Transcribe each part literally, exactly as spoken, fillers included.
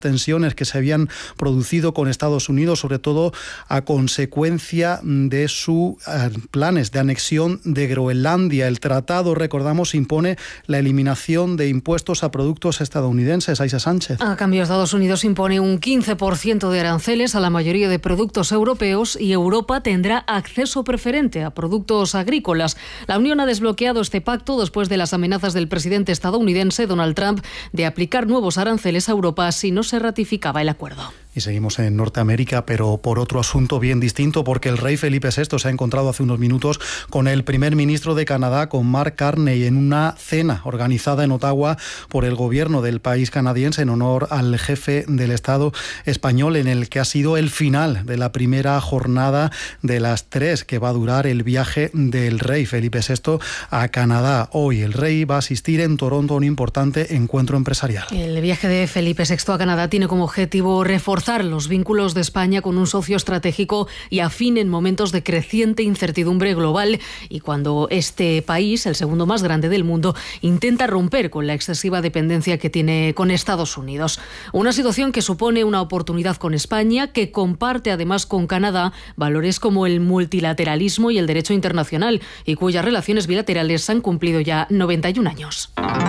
tensiones que se habían producido con Estados Unidos, sobre todo a consecuencia de sus eh, planes de anexión de Groenlandia. El tratado, recordamos, impone la eliminación de impuestos a productos estadounidenses. Aisha Sánchez. A cambio, Estados Unidos impone un quince por ciento de aranceles a la mayoría de productos europeos y Europa tendrá acceso preferente a productos agrícolas. La Unión ha desbloqueado este pacto después de las amenazas del presidente estadounidense Donald Trump de aplicar nuevos aranceles a Europa si no se ratificaba el acuerdo. Y seguimos en Norteamérica, pero por otro asunto bien distinto, porque el rey Felipe sexto se ha encontrado hace unos minutos con el primer ministro de Canadá, con Mark Carney, en una cena organizada en Ottawa por el gobierno del país canadiense en honor al jefe del Estado español, en el que ha sido el final de la primera jornada de las tres que va a durar el viaje del rey Felipe sexto a Canadá. Hoy el rey va a asistir en Toronto a un importante encuentro empresarial. El viaje de Felipe sexto a Canadá tiene como objetivo reforzar los vínculos de España con un socio estratégico y afín en momentos de creciente incertidumbre global y cuando este país, el segundo más grande del mundo, intenta romper con la excesiva dependencia que tiene con Estados Unidos. Una situación que supone una oportunidad con España, que comparte además con Canadá valores como el multilateralismo y el derecho internacional y cuyas relaciones bilaterales han cumplido ya noventa y un años.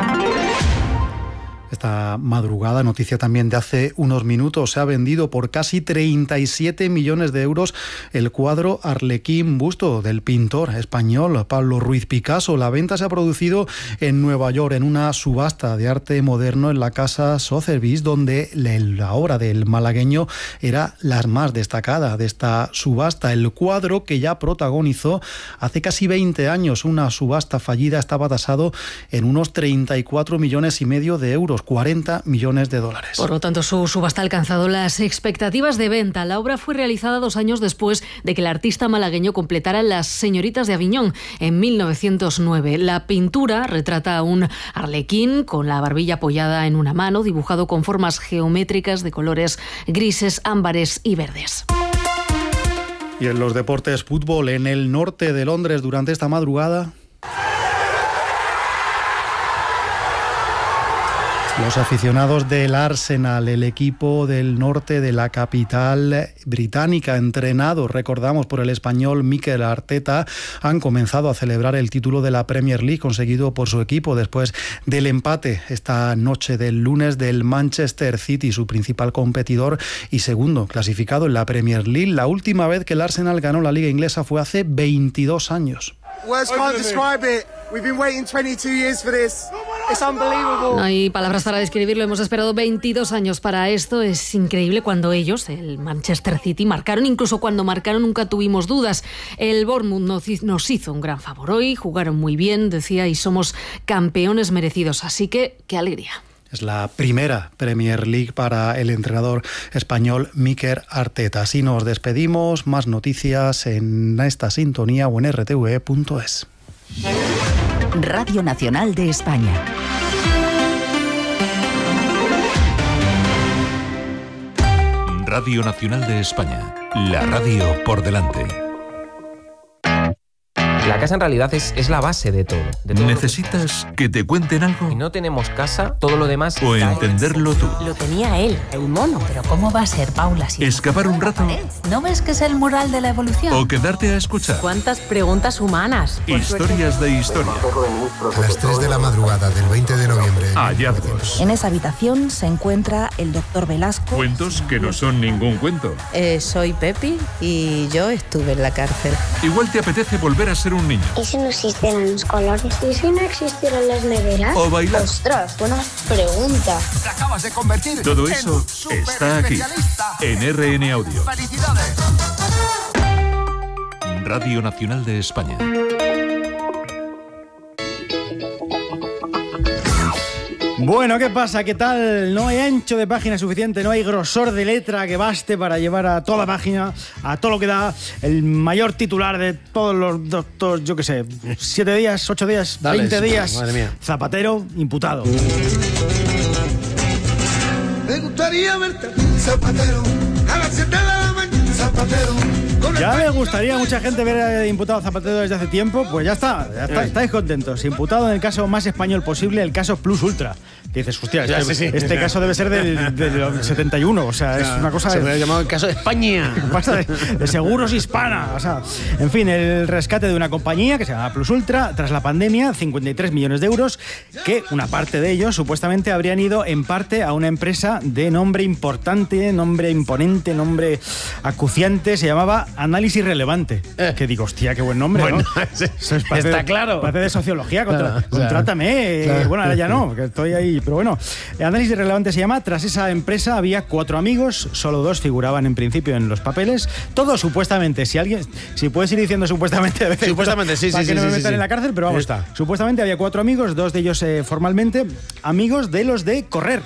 Esta madrugada, noticia también de hace unos minutos, se ha vendido por casi treinta y siete millones de euros el cuadro Arlequín Busto del pintor español Pablo Ruiz Picasso. La venta se ha producido en Nueva York en una subasta de arte moderno en la casa Sotheby's, donde la obra del malagueño era la más destacada de esta subasta. El cuadro, que ya protagonizó hace casi veinte años una subasta fallida, estaba tasado en unos treinta y cuatro millones y medio de euros, cuarenta millones de dólares. Por lo tanto, su subasta ha alcanzado las expectativas de venta. La obra fue realizada dos años después de que el artista malagueño completara Las señoritas de Aviñón en mil novecientos nueve. La pintura retrata a un arlequín con la barbilla apoyada en una mano, dibujado con formas geométricas de colores grises, ámbares y verdes. Y en los deportes, fútbol en el norte de Londres durante esta madrugada. Los aficionados del Arsenal, el equipo del norte de la capital británica, entrenado, recordamos, por el español Mikel Arteta, han comenzado a celebrar el título de la Premier League conseguido por su equipo después del empate esta noche del lunes del Manchester City, su principal competidor y segundo clasificado en la Premier League. La última vez que el Arsenal ganó la Liga Inglesa fue hace veintidós años. No hay palabras para describirlo. Hemos esperado veintidós años para esto. Es increíble. Cuando ellos, el Manchester City, marcaron, incluso cuando marcaron nunca tuvimos dudas. El Bournemouth nos hizo un gran favor hoy. Jugaron muy bien, decía, y somos campeones merecidos. Así que, qué alegría. Es la primera Premier League para el entrenador español Mikel Arteta. Así nos despedimos. Más noticias en esta sintonía o en r t v punto es. Radio Nacional de España. Radio Nacional de España. La radio por delante. La casa en realidad es, es la base de todo, de todo. ¿Necesitas que te cuenten algo? Si no tenemos casa, todo lo demás... O entenderlo tú. Lo tenía él, el mono. Pero ¿cómo va a ser, Paula? Si ¿Escapar un rato? ¿No ves que es el mural de la evolución? ¿O quedarte a escuchar? ¿Cuántas preguntas humanas? Historias de historia. A las tres de la madrugada del veinte de noviembre. Hallazgos. En esa habitación se encuentra el doctor Velasco. Cuentos que no son ningún cuento. Eh, soy Pepi y yo estuve en la cárcel. Igual te apetece volver a ser un niño. ¿Y si no existieran los colores? ¿Y si no existieran las neveras? O bailar. Ostras, buena pregunta. Te acabas de convertir. Todo eso está aquí, en R N Audio. ¡Felicidades! Radio Nacional de España. Bueno, ¿qué pasa? ¿Qué tal? No hay ancho de página suficiente, no hay grosor de letra que baste para llevar a toda la página, a todo lo que da el mayor titular de todos los doctores, yo qué sé, siete días, ocho días, Dale, veinte sí, días. madre mía. Zapatero, imputado. Me gustaría verte, Zapatero, a las siete de la mañana. Ya me gustaría a mucha gente ver imputado a Zapatero desde hace tiempo, pues ya está, ya está, estáis contentos. Imputado en el caso más español posible, el caso Plus Ultra. Que dices, hostia, este, sí, sí. este caso debe ser del, del setenta y uno, o sea, es una cosa... Se me ha llamado el caso de España. Pasa de, de seguros hispana, o sea... En fin, el rescate de una compañía que se llama Plus Ultra, tras la pandemia, cincuenta y tres millones de euros, que una parte de ellos supuestamente habrían ido en parte a una empresa de nombre importante, nombre imponente, nombre acuciante, se llamaba Análisis Relevante. Eh. Que digo, hostia, qué buen nombre, bueno, ¿no? Es, está de, claro. Parte de sociología, contra, claro, contrátame. Claro. Bueno, ahora ya no, que estoy ahí... Pero bueno, Análisis Relevante se llama. Tras esa empresa había cuatro amigos, solo dos figuraban en principio en los papeles. Todos supuestamente, si alguien, si puedes ir diciendo supuestamente, de supuestamente, sí, para sí, que sí, no me sí, metan sí. en la cárcel, pero vamos, está. Supuestamente había cuatro amigos, dos de ellos eh, formalmente amigos de los de correr.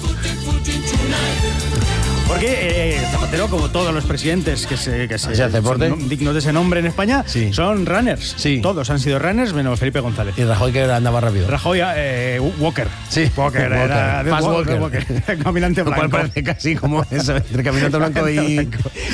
Porque eh, Zapatero, como todos los presidentes que se, que se son dignos de ese nombre en España, sí. son runners. Sí. Todos han sido runners, menos Felipe González. Y Rajoy, que andaba rápido. Rajoy, eh, Walker. Sí, Walker. Walker. Era Fast Walker. Walker. Caminante blanco. Lo cual parece casi como eso, entre caminante blanco y...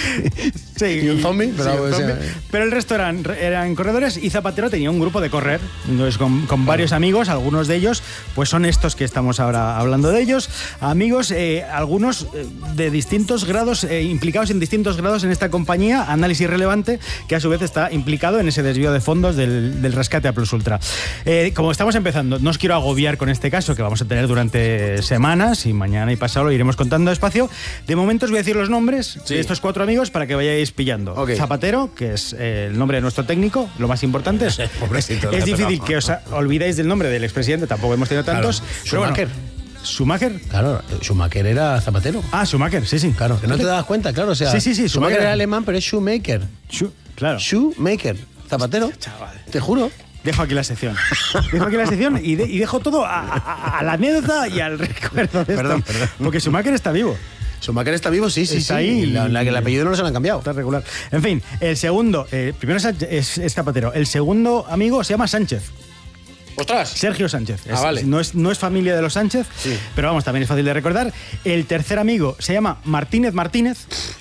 sí, y un zombie. Pero, sí, un zombie. Pero el resto eran, eran corredores y Zapatero tenía un grupo de correr entonces, con, con varios amigos. Algunos de ellos pues son estos que estamos ahora hablando de ellos. Amigos, eh, algunos eh, de distintos grados, eh, implicados en distintos grados en esta compañía, Análisis Relevante, que a su vez está implicado en ese desvío de fondos del, del rescate a Plus Ultra. Eh, como estamos empezando, no os quiero agobiar con este caso que vamos a tener durante semanas y mañana y pasado lo iremos contando despacio. De momento os voy a decir los nombres sí. de estos cuatro amigos para que vayáis pillando. Okay. Zapatero, que es eh, el nombre de nuestro técnico, lo más importante es, Pobrecito, es difícil que os olvidéis del nombre del expresidente, tampoco hemos tenido tantos. Claro. Pero Schumacher. Bueno, ¿Schumacher? Claro, Schumacher era Zapatero. Ah, Schumacher, sí, sí. Claro, que no te das cuenta, claro. O sea, sí, sí, sí. Schumacher, Schumacher era alemán, pero es Shoemaker. Schu claro. Shoemaker. Zapatero. Chaval. Te juro. Dejo aquí la sección. Dejo aquí la sección y, de, y dejo todo a, a, a la anécdota y al recuerdo de perdón, esto. Perdón. Porque Schumacher está vivo. Schumacher está vivo, sí, sí, está sí. Ahí la, la, el apellido no lo se lo han cambiado. Está regular. En fin, el segundo, eh, primero es, es, es Zapatero. El segundo amigo se llama Sánchez. ¡Ostras! Sergio Sánchez. Ah, es, vale. no, es, no es familia de los Sánchez, sí. pero vamos, también es fácil de recordar. El tercer amigo se llama Martínez Martínez,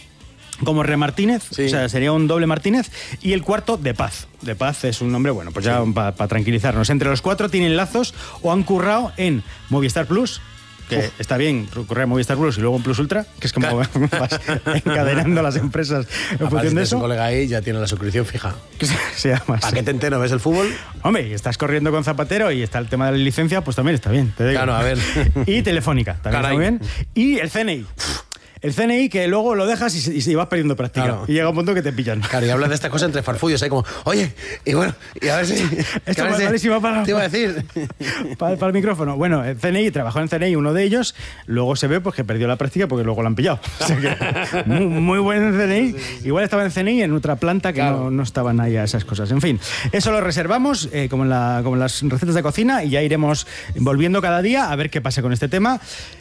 como Re Martínez, sí. o sea, sería un doble Martínez. Y el cuarto, De Paz. De Paz es un nombre, bueno, pues ya sí. para pa tranquilizarnos. Entre los cuatro tienen lazos o han currado en Movistar Plus, que Uf. está bien recurrir a Movistar Plus y luego en Plus Ultra, que es como claro. vas encadenando las empresas en Aparte función de eso. Un colega ahí ya tiene la suscripción fija. Se llama ¿Para qué te entero? ¿Ves el fútbol? Hombre, y estás corriendo con Zapatero y está el tema de la licencia, pues también está bien. Te digo. Claro, a ver. Y Telefónica, también Caray. está bien. Y el C N I. El C N I que luego lo dejas y, y, y vas perdiendo práctica. Claro. Y llega un punto que te pillan. Claro, y hablas de estas cosas entre farfullos, ¿eh? Como, oye, y bueno, y a ver si... Esto es malísimo para... Te iba a decir. Para, para el micrófono. Bueno, el C N I, trabajó en el C N I, uno de ellos, luego se ve pues que perdió la práctica porque luego lo han pillado. O sea que, muy, muy buen en el C N I. Igual estaba en C N I en otra planta que claro. no, no estaban ahí a esas cosas. En fin, eso lo reservamos, eh, como, en la, como en las recetas de cocina, y ya iremos volviendo cada día a ver qué pasa con este tema.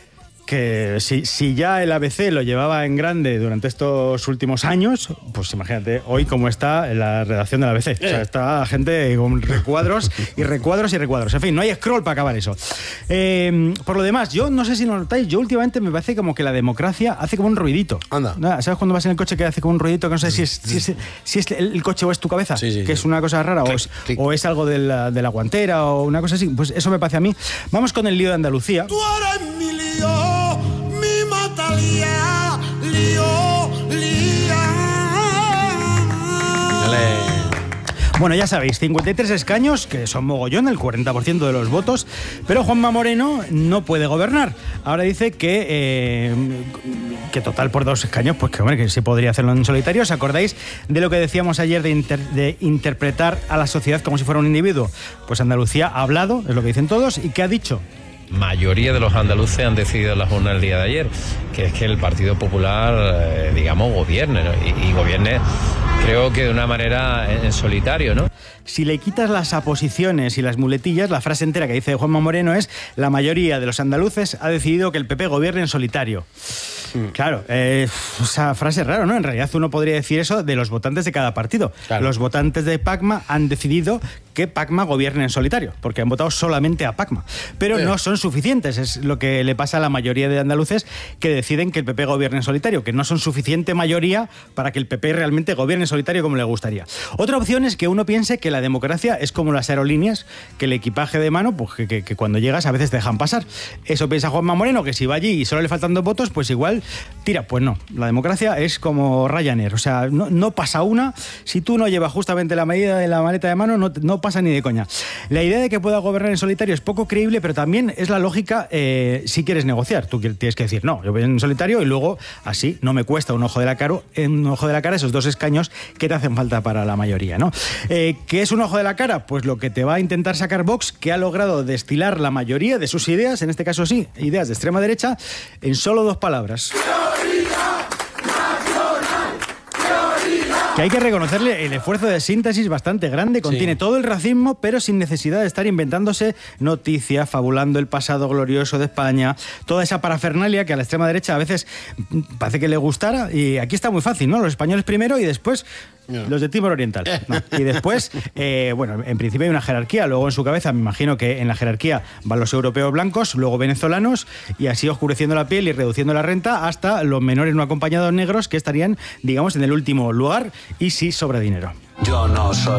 Que si, si ya el A B C lo llevaba en grande durante estos últimos años, pues imagínate hoy cómo está la redacción del A B C. O sea, está gente con recuadros y recuadros y recuadros. En fin, no hay scroll para acabar eso. Eh, por lo demás, yo no sé si lo notáis, yo últimamente me parece como que la democracia hace como un ruidito. Anda. ¿Sabes cuando vas en el coche que hace como un ruidito que no sé si es, si es, si es el coche o es tu cabeza? Sí, sí, que sí. es una cosa rara clic, o, es, clic. o es algo de la, de la guantera o una cosa así. Pues eso me parece a mí. Vamos con el lío de Andalucía. Tú eres mi lío. Lía, lío, lía. Bueno, ya sabéis, cincuenta y tres escaños, que son mogollón, el cuarenta por ciento de los votos, pero Juanma Moreno no puede gobernar. Ahora dice que, eh, que total por dos escaños, pues que hombre, que se podría hacerlo en solitario. ¿Os acordáis de lo que decíamos ayer de, inter, de interpretar a la sociedad como si fuera un individuo? Pues Andalucía ha hablado, es lo que dicen todos, ¿y qué ha dicho? Mayoría de los andaluces han decidido en la jornada del día de ayer, que es que el Partido Popular, eh, digamos, gobierne, ¿no? y, y gobierne, creo que de una manera en, en solitario, ¿no? Si le quitas las aposiciones y las muletillas, la frase entera que dice Juanma Moreno es: la mayoría de los andaluces ha decidido que el P P gobierne en solitario. Claro, eh, esa frase es rara, ¿no? En realidad uno podría decir eso de los votantes de cada partido. Claro. Los votantes de Pacma han decidido que Pacma gobierne en solitario, porque han votado solamente a Pacma. Pero sí. no son suficientes, es lo que le pasa a la mayoría de andaluces que deciden que el P P gobierne en solitario, que no son suficiente mayoría para que el P P realmente gobierne en solitario como le gustaría. Otra opción es que uno piense que la democracia es como las aerolíneas, que el equipaje de mano, pues que, que, que cuando llegas a veces te dejan pasar. Eso piensa Juanma Moreno, que si va allí y solo le faltan dos votos, pues igual tira. Pues no, la democracia es como Ryanair, o sea, no, no pasa una, si tú no llevas justamente la medida de la maleta de mano, no, no pasa ni de coña. La idea de que pueda gobernar en solitario es poco creíble, pero también es la lógica eh, si quieres negociar. Tú tienes que decir, no, yo voy en solitario y luego así no me cuesta un ojo de la cara, un ojo de la cara esos dos escaños que te hacen falta para la mayoría, ¿no? Eh, ¿Qué es un ojo de la cara? Pues lo que te va a intentar sacar Vox, que ha logrado destilar la mayoría de sus ideas, en este caso sí, ideas de extrema derecha, en solo dos palabras. Que hay que reconocerle el esfuerzo de síntesis bastante grande, contiene sí. todo el racismo, pero sin necesidad de estar inventándose noticias, fabulando el pasado glorioso de España, toda esa parafernalia que a la extrema derecha a veces parece que le gustara, y aquí está muy fácil, ¿no? Los españoles primero y después no. los de Timor Oriental. No. Y después, eh, bueno, en principio hay una jerarquía, luego en su cabeza me imagino que en la jerarquía van los europeos blancos, luego venezolanos, y así oscureciendo la piel y reduciendo la renta hasta los menores no acompañados negros que estarían, digamos, en el último lugar. Y sí sobra dinero. Yo no soy